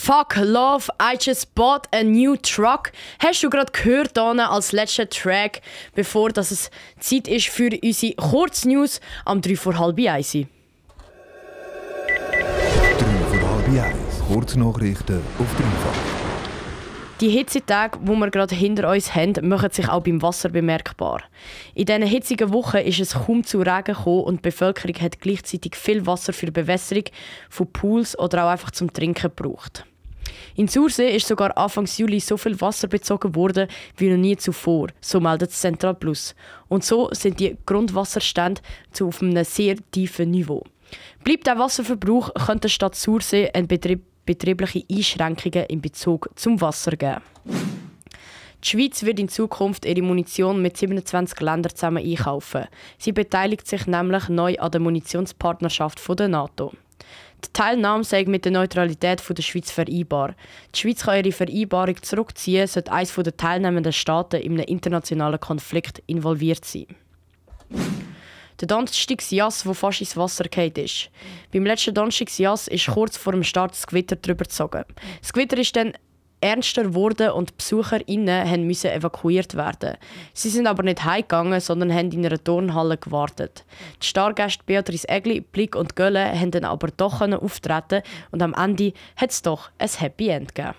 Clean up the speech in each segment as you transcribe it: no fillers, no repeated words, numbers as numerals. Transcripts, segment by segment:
Fuck love, I just bought a new truck. Hast du gerade gehört hier als letzter Track, bevor es Zeit ist für unsere Kurznews am 3 vor halb 1. 3 vor halb 1. Kurznachrichten auf Dreifach. Die Hitzetage, die wir gerade hinter uns haben, machen sich auch beim Wasser bemerkbar. In diesen hitzigen Wochen ist es kaum zu Regen gekommen und die Bevölkerung hat gleichzeitig viel Wasser für die Bewässerung von Pools oder auch einfach zum Trinken gebraucht. In Sursee ist sogar Anfang Juli so viel Wasser bezogen worden wie noch nie zuvor, so meldet Central Plus. Und so sind die Grundwasserstände auf einem sehr tiefen Niveau. Bleibt der Wasserverbrauch, könnte die Stadt Sursee eine betriebliche Einschränkungen in Bezug zum Wasser geben. Die Schweiz wird in Zukunft ihre Munition mit 27 Ländern zusammen einkaufen. Sie beteiligt sich nämlich neu an der Munitionspartnerschaft der NATO. Die Teilnahme sei mit der Neutralität der Schweiz vereinbar. Die Schweiz kann ihre Vereinbarung zurückziehen, sollte eines der teilnehmenden Staaten in einem internationalen Konflikt involviert sein. Der Donnerstagsjass, der fast ins Wasser gefallen ist. Beim letzten Donnerstagsjass ist kurz vor dem Start das Gewitter drüber gezogen. Das Gewitter ist dann ernster geworden und die BesucherInnen mussten evakuiert werden. Sie sind aber nicht heimgegangen, sondern haben in einer Turnhalle gewartet. Die Stargäste Beatrice Egli, Blick und Gölle haben dann aber doch auftreten und am Ende hat es doch ein Happy End gegeben.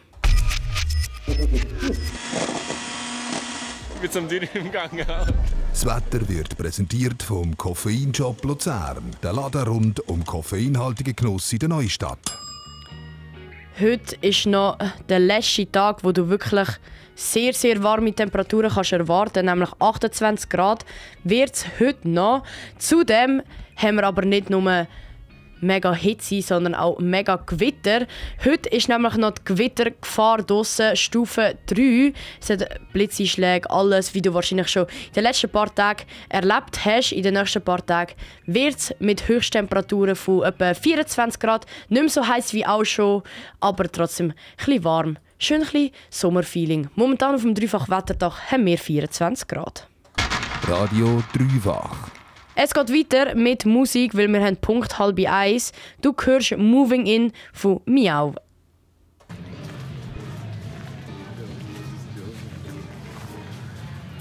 Ich bin zum Dürren gegangen. Das Wetter wird präsentiert vom Koffeinshop Luzern. Der Laden rund um koffeinhaltigen Genuss in der Neustadt. Heute ist noch der letzte Tag, wo du wirklich sehr, sehr warme Temperaturen kannst erwarten, nämlich 28 Grad wird es heute noch. Zudem haben wir aber nicht nur mega Hitze, sondern auch mega Gewitter. Heute ist nämlich noch die Gewittergefahr draussen, Stufe 3. Es hat Blitzeinschläge, alles, wie du wahrscheinlich schon in den letzten paar Tagen erlebt hast. In den nächsten paar Tagen wird es mit Höchsttemperaturen von etwa 24 Grad. Nicht mehr so heiß wie auch schon, aber trotzdem ein bisschen warm. Schön ein bisschen Sommerfeeling. Momentan auf dem Dreifach-Wetterdach haben wir 24 Grad. Radio Dreifach. Es geht weiter mit Musik, weil wir haben Punkt 12:30. Du hörst «Moving In» von Miau.